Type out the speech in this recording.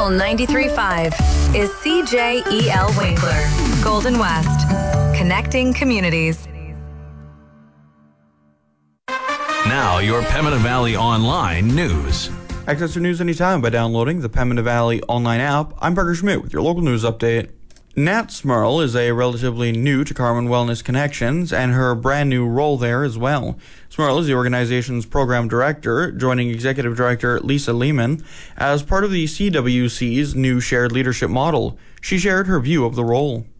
Soul 93.5 is CJEL Winkler, Golden West, connecting communities. Now, your Pembina Valley Online news. Access your news anytime by downloading the Pembina Valley Online app. I'm Parker Schmidt with your local news update. Nat Smurl is a relatively new to Carman Wellness Connections and her brand new role there as well. Smurl is the organization's program director, joining executive director Lisa Lehman as part of the CWC's new shared leadership model. She shared her view of the role.